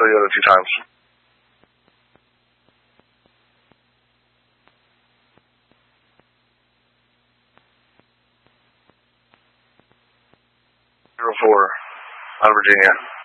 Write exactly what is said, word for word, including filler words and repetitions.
the other two times. Zero four, out of Virginia.